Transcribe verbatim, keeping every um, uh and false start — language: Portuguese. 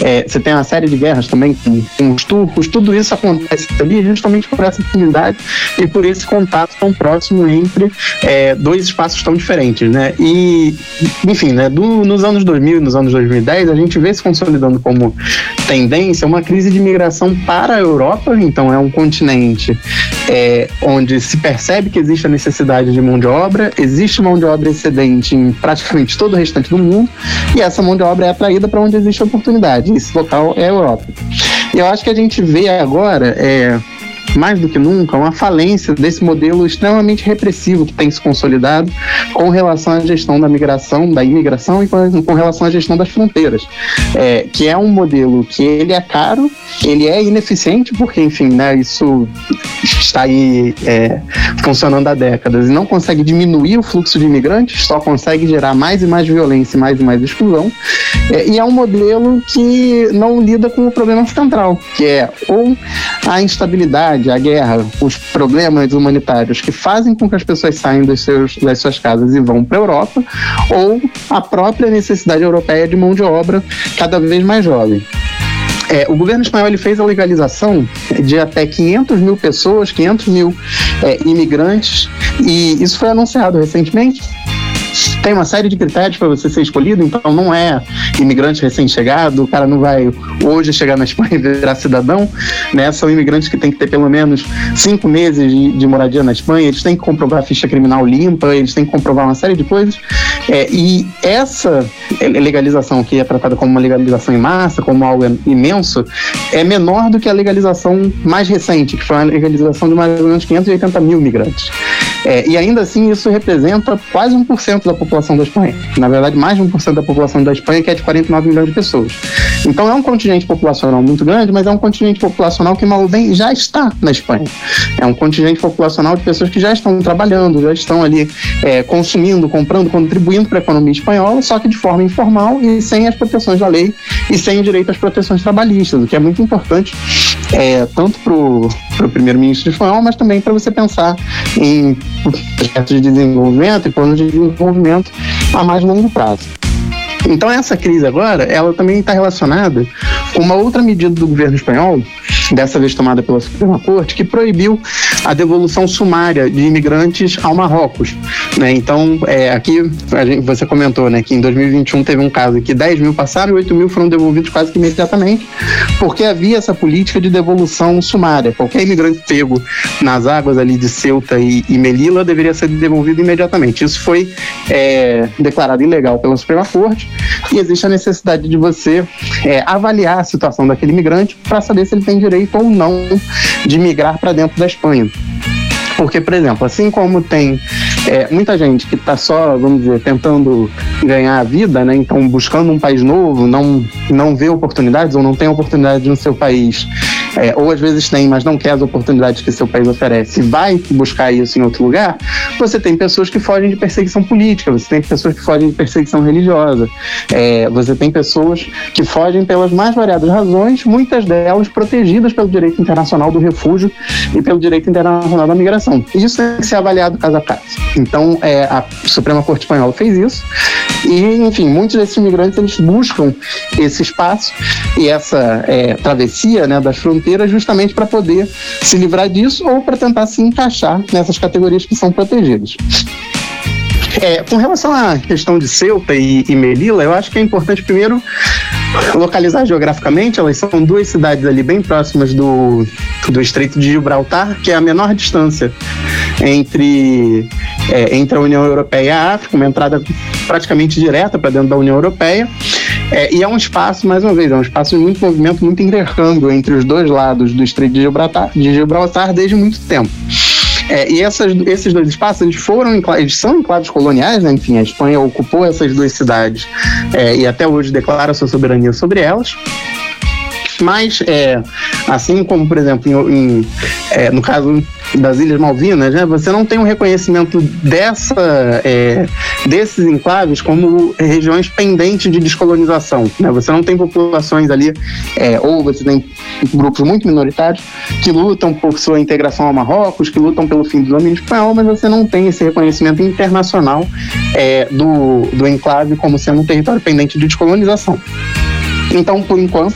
É, você tem uma série de guerras também com, com os turcos, tudo isso acontece ali justamente por essa afinidade e por esse contato tão próximo entre é, dois espaços tão diferentes, né? E, enfim, né, do, nos anos dois mil e nos anos dois mil e dez, a gente vê se consolidando como tendência uma crise de migração para a Europa. Então é um continente é, onde se percebe que existe a necessidade de mão de obra, existe mão de obra excedente em praticamente todo o restante do mundo, e essa mão de obra é atraída para onde existe oportunidade. Esse local é a Europa. E eu acho que a gente vê agora, é, mais do que nunca, uma falência desse modelo extremamente repressivo que tem se consolidado com relação à gestão da migração, da imigração e com, com relação à gestão das fronteiras, é, que é um modelo que ele é caro, ele é ineficiente, porque, enfim, né, isso está aí é, funcionando há décadas e não consegue diminuir o fluxo de imigrantes, só consegue gerar mais e mais violência, mais e mais exclusão, é, e é um modelo que não lida com o problema central, que é ou a instabilidade, a guerra, os problemas humanitários que fazem com que as pessoas saiam dos seus, das suas casas e vão para a Europa, ou a própria necessidade europeia de mão de obra cada vez mais jovem. É, o governo espanhol ele fez a legalização de até quinhentas mil pessoas, quinhentos mil é, imigrantes, e isso foi anunciado recentemente. Tem uma série de critérios para você ser escolhido, então não é imigrante recém-chegado, o cara não vai hoje chegar na Espanha e virar cidadão, né? São imigrantes que têm que ter pelo menos cinco meses de, de moradia na Espanha, eles têm que comprovar a ficha criminal limpa, eles têm que comprovar uma série de coisas, é, e essa legalização, que é tratada como uma legalização em massa, como algo imenso, é menor do que a legalização mais recente, que foi a legalização de mais ou menos quinhentos e oitenta mil imigrantes. É, e ainda assim isso representa quase um por cento da população da Espanha. Na verdade, mais de um por cento da população da Espanha, que é de quarenta e nove milhões de pessoas. Então é um contingente populacional muito grande, mas é um contingente populacional que mal ou bem já está na Espanha. É um contingente populacional de pessoas que já estão trabalhando, já estão ali é, consumindo, comprando, contribuindo para a economia espanhola, só que de forma informal e sem as proteções da lei e sem o direito às proteções trabalhistas, o que é muito importante é, tanto para o primeiro-ministro espanhol, mas também para você pensar em projetos de desenvolvimento e planos de desenvolvimento a mais longo prazo. Então essa crise agora, ela também está relacionada com uma outra medida do governo espanhol, dessa vez tomada pela Suprema Corte, que proibiu a devolução sumária de imigrantes ao Marrocos, né? Então, é, aqui a gente, você comentou, né, que em dois mil e vinte e um teve um caso em que dez mil passaram e oito mil foram devolvidos quase que imediatamente, porque havia essa política de devolução sumária. Qualquer imigrante pego nas águas ali de Ceuta e, e Melilla deveria ser devolvido imediatamente. Isso foi é, declarado ilegal pela Suprema Corte e existe a necessidade de você é, avaliar a situação daquele imigrante para saber se ele tem direito ou não de migrar para dentro da Espanha. Porque, por exemplo, assim como tem é, muita gente que está só, vamos dizer, tentando ganhar a vida, né? Então buscando um país novo, não, não vê oportunidades ou não tem oportunidade no seu país, é, ou às vezes tem, mas não quer as oportunidades que seu país oferece, vai buscar isso em outro lugar, você tem pessoas que fogem de perseguição política, você tem pessoas que fogem de perseguição religiosa, é, você tem pessoas que fogem pelas mais variadas razões, muitas delas protegidas pelo direito internacional do refúgio e pelo direito internacional da migração. Isso tem que ser avaliado caso a caso. Então, é, a Suprema Corte Espanhola fez isso e, enfim, muitos desses imigrantes eles buscam esse espaço e essa é, travessia, né, das fronteiras justamente para poder se livrar disso ou para tentar se encaixar nessas categorias que são protegidas. É, com relação à questão de Ceuta e, e Melilla, eu acho que é importante primeiro localizar geograficamente. Elas são duas cidades ali bem próximas do, do Estreito de Gibraltar, que é a menor distância entre, é, entre a União Europeia e a África, uma entrada praticamente direta para dentro da União Europeia. É, e é um espaço, mais uma vez, é um espaço de muito movimento, muito intercâmbio entre os dois lados do Estreito de Gibraltar, de Gibraltar desde muito tempo. É, e essas, esses dois espaços eles foram eles são enclaves coloniais, né? Enfim, a Espanha ocupou essas duas cidades é, e até hoje declara sua soberania sobre elas. Mas, é, assim como, por exemplo, em, em, é, no caso das Ilhas Malvinas, né, você não tem um reconhecimento dessa, é, desses enclaves como regiões pendentes de descolonização, né? Você não tem populações ali, é, ou você tem grupos muito minoritários que lutam por sua integração ao Marrocos, que lutam pelo fim do domínio espanhol, mas você não tem esse reconhecimento internacional é, do, do enclave como sendo um território pendente de descolonização. Então, por enquanto,